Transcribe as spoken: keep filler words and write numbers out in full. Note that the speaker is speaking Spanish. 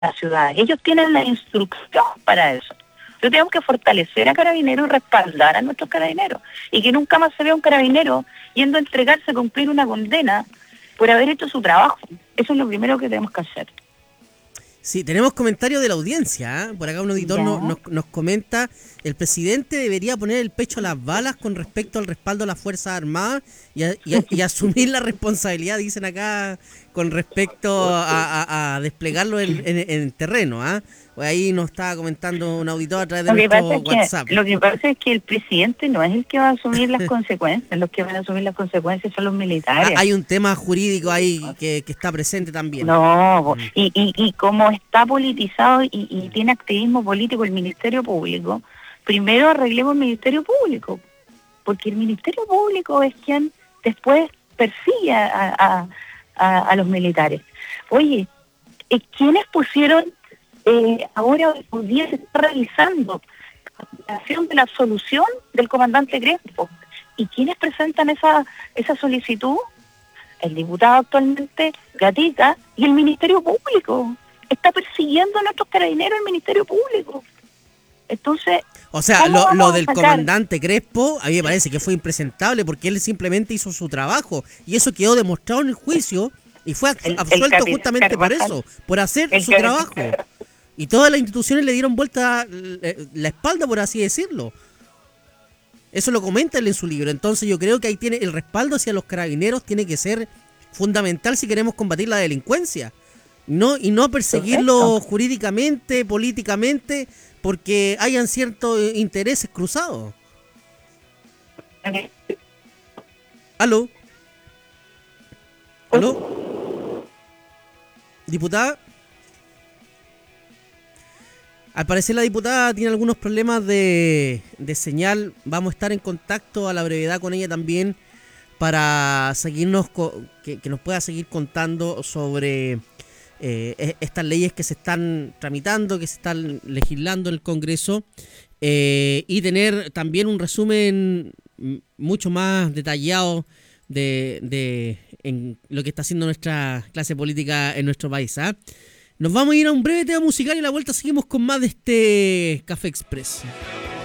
la ciudad. Ellos tienen la instrucción para eso. Entonces tenemos que fortalecer a Carabineros y respaldar a nuestros carabineros. Y que nunca más se vea un carabinero yendo a entregarse a cumplir una condena por haber hecho su trabajo. Eso es lo primero que tenemos que hacer. Sí, tenemos comentarios de la audiencia, ¿eh? Por acá un auditor no, nos, nos comenta: el presidente debería poner el pecho a las balas con respecto al respaldo a las Fuerzas Armadas y, a, y, a, y asumir la responsabilidad, dicen acá, con respecto a, a, a desplegarlo en, en, en el terreno. ¿eh? Pues ahí nos estaba comentando un auditor a través de lo nuestro que pasa WhatsApp. Es que, lo que pasa es que el presidente no es el que va a asumir las consecuencias, los que van a asumir las consecuencias son los militares. Ah, hay un tema jurídico ahí que, que está presente también. No, mm. y, y, y como está politizado y, y tiene activismo político el Ministerio Público, primero arreglemos el Ministerio Público, porque el Ministerio Público es quien después persigue a, a, a, a los militares. Oye, ¿quiénes pusieron, eh, ahora hoy día se está realizando la acción de la absolución del comandante Crespo? ¿Y quiénes presentan esa, esa solicitud? El diputado actualmente, Gatica, y el Ministerio Público. Está persiguiendo a nuestros carabineros el Ministerio Público. Entonces... O sea, lo, lo del comandante Crespo, a mí me parece que fue impresentable porque él simplemente hizo su trabajo y eso quedó demostrado en el juicio y fue el, absuelto el justamente Carvajal, por eso, por hacer su trabajo. Y todas las instituciones le dieron vuelta la espalda, por así decirlo. Eso lo comenta él en su libro. Entonces yo creo que ahí tiene el respaldo hacia los carabineros, tiene que ser fundamental si queremos combatir la delincuencia. No, y no perseguirlo Perfecto. jurídicamente, políticamente, porque hayan ciertos intereses cruzados. ¿Aló? ¿Aló? ¿Diputada? Al parecer la diputada tiene algunos problemas de, de señal. Vamos a estar en contacto a la brevedad con ella también para seguirnos, que, que nos pueda seguir contando sobre eh, estas leyes que se están tramitando, que se están legislando en el Congreso, eh, y tener también un resumen mucho más detallado de, de en lo que está haciendo nuestra clase política en nuestro país. ¿eh? Nos vamos a ir a un breve tema musical y a la vuelta seguimos con más de este Café Express.